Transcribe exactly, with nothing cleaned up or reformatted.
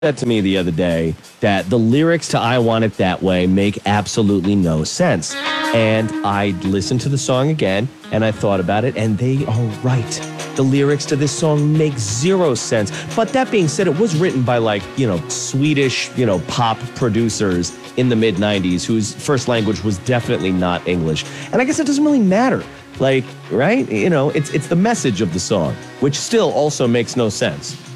said to me the other day that the lyrics to I Want It That Way make absolutely no sense. And I listened to the song again and I thought about it, and they are right. The lyrics to this song make zero sense. But that being said, it was written by, like, you know, Swedish, you know, pop producers in the mid nineties whose first language was definitely not English. And I guess it doesn't really matter. Like, right? You know, it's it's the message of the song, which still also makes no sense.